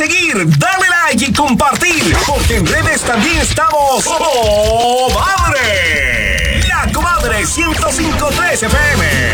seguir, dale like y compartir, porque en redes también estamos ¡Oh, madre! La Comadre 105.3 FM.